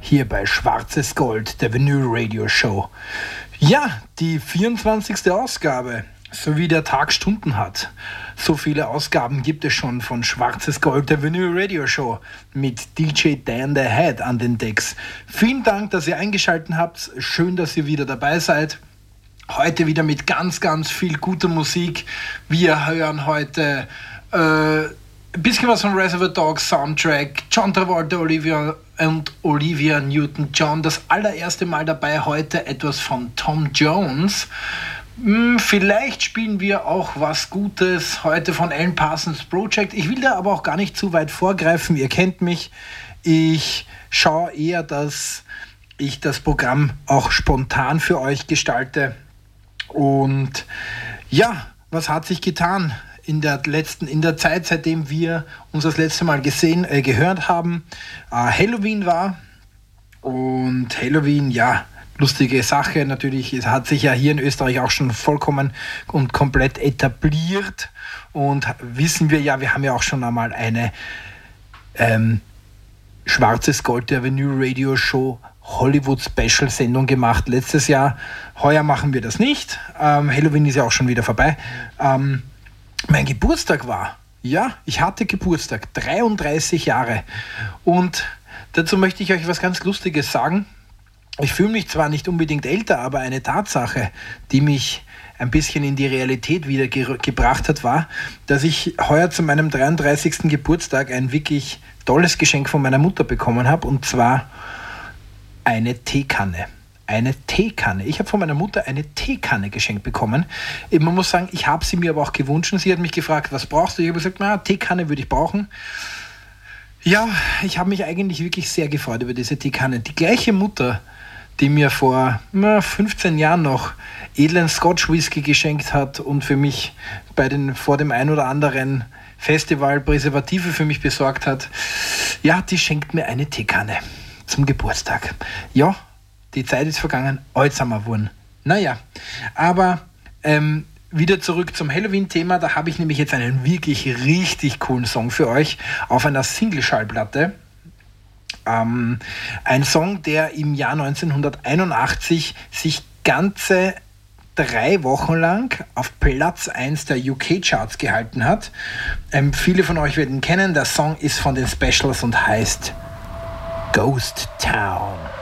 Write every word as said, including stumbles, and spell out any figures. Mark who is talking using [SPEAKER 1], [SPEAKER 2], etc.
[SPEAKER 1] hier bei Schwarzes Gold, der Vinyl Radio Show. Ja, die vierundzwanzigste Ausgabe, so wie der Tag Stunden hat. So viele Ausgaben gibt es schon von Schwarzes Gold, der Vinyl Radio Show mit D J Dan the Head an den Decks. Vielen Dank, dass ihr eingeschaltet habt. Schön, dass ihr wieder dabei seid. Heute wieder mit ganz, ganz viel guter Musik. Wir hören heute äh, ein bisschen was von Reservoir Dogs Soundtrack, John Travolta, Olivia und Olivia Newton-John. Das allererste Mal dabei heute etwas von Tom Jones. Hm, vielleicht spielen wir auch was Gutes heute von Alan Parsons Project. Ich will da aber auch gar nicht zu weit vorgreifen. Ihr kennt mich. Ich schaue eher, dass ich das Programm auch spontan für euch gestalte. Und ja, was hat sich getan in der letzten, in der Zeit, seitdem wir uns das letzte Mal gesehen, äh, gehört haben? Äh, Halloween war und Halloween, ja, lustige Sache natürlich. Es hat sich ja hier in Österreich auch schon vollkommen und komplett etabliert und wissen wir ja, wir haben ja auch schon einmal eine ähm, Schwarzes Gold der Vinyl Radio Show Hollywood Special Sendung gemacht letztes Jahr. Heuer machen wir das nicht. Ähm, Halloween ist ja auch schon wieder vorbei. Ähm, mein Geburtstag war, ja, ich hatte Geburtstag, dreiunddreißig Jahre. Und dazu möchte ich euch was ganz Lustiges sagen. Ich fühle mich zwar nicht unbedingt älter, aber eine Tatsache, die mich ein bisschen in die Realität wieder ge- gebracht hat, war, dass ich heuer zu meinem dreiunddreißigsten Geburtstag ein wirklich tolles Geschenk von meiner Mutter bekommen habe, und zwar eine Teekanne. Eine Teekanne. Ich habe von meiner Mutter eine Teekanne geschenkt bekommen. Man muss sagen, ich habe sie mir aber auch gewünscht. Sie hat mich gefragt, was brauchst du? Ich habe gesagt, na, Teekanne würde ich brauchen. Ja, ich habe mich eigentlich wirklich sehr gefreut über diese Teekanne. Die gleiche Mutter, die mir vor na, fünfzehn Jahren noch edlen Scotch Whisky geschenkt hat und für mich bei den, vor dem ein oder anderen Festival Präservative für mich besorgt hat, ja, die schenkt mir eine Teekanne zum Geburtstag. Ja, die Zeit ist vergangen, alt sind wir geworden. Naja, aber ähm, wieder zurück zum Halloween-Thema. Da habe ich nämlich jetzt einen wirklich richtig coolen Song für euch auf einer Single-Schallplatte. Ähm, ein Song, der im Jahr neunzehnhunderteinundachtzig sich ganze drei Wochen lang auf Platz eins der U K-Charts gehalten hat. Ähm, viele von euch werden ihn kennen. Der Song ist von den Specials und heißt Ghost Town.